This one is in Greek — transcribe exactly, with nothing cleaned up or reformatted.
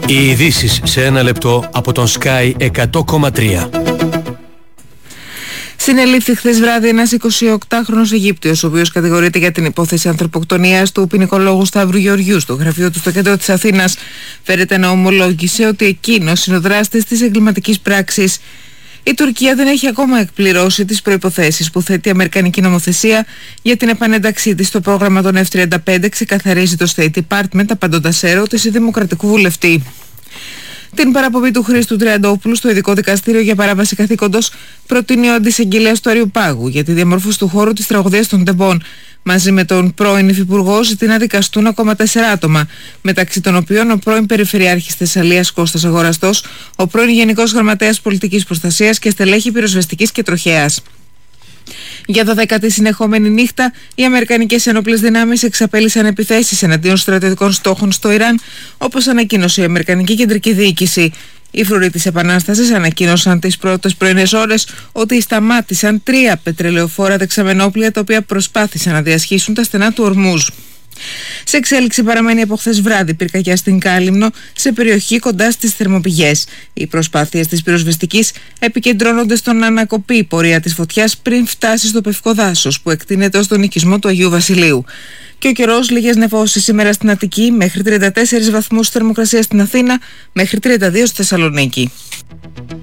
Οι ειδήσεις σε ένα λεπτό από τον Sky εκατό κόμμα τρία. Συνελήφθη χθες βράδυ ένας εικοσιοκτάχρονος Αιγύπτιος, ο οποίος κατηγορείται για την υπόθεση ανθρωποκτονίας του ποινικολόγου Σταύρου Γεωργιού στο γραφείο του στο κέντρο της Αθήνας. Φέρεται να ομολόγησε ότι εκείνος είναι ο δράστης της εγκληματικής πράξης. Η Τουρκία δεν έχει ακόμα εκπληρώσει τις προϋποθέσεις που θέτει η αμερικανική νομοθεσία για την επανένταξή της στο πρόγραμμα των εφ τριάντα πέντε, ξεκαθαρίζει το State Department, απαντώντας ερώτηση δημοκρατικού βουλευτή. Την παραπομπή του Χρήστου Τριαντόπουλου στο ειδικό δικαστήριο για παράβαση καθήκοντος προτείνει ο αντισαγγελέας του Αριουπάγου για τη διαμόρφωση του χώρου της τραγωδίας των Τεμπών. Μαζί με τον πρώην υφυπουργό ζητεί να δικαστούν ακόμα τέσσερα άτομα, μεταξύ των οποίων ο πρώην Περιφερειάρχης Θεσσαλίας Κώστας Αγοραστός, ο πρώην Γενικός Γραμματέας Πολιτικής Προστασίας και στελέχη πυροσβεστικής και τροχέας. Για δωδέκατη συνεχόμενη νύχτα, οι αμερικανικές ενόπλες δυνάμεις εξαπέλυσαν επιθέσεις εναντίον στρατιωτικών στόχων στο Ιράν, όπως ανακοίνωσε η Αμερικανική Κεντρική Διοίκηση. Οι φρουροί της Επανάστασης ανακοίνωσαν τις πρώτες πρωινές ώρες ότι σταμάτησαν τρία πετρελαιοφόρα δεξαμενόπλια τα οποία προσπάθησαν να διασχίσουν τα στενά του Ορμούζ. Σε εξέλιξη παραμένει από χθες βράδυ πυρκαγιά στην Κάλυμνο, σε περιοχή κοντά στις θερμοπηγές. Οι προσπάθειες της πυροσβεστικής επικεντρώνονται στο να ανακοπεί η πορεία της φωτιάς πριν φτάσει στο Πευκό Δάσος, που εκτείνεται ως τον οικισμό του Αγίου Βασιλείου. Και ο καιρός, λίγες νεφώσεις σήμερα στην Αττική, μέχρι τριάντα τέσσερις βαθμούς θερμοκρασία στην Αθήνα, μέχρι τριάντα δύο στη Θεσσαλονίκη.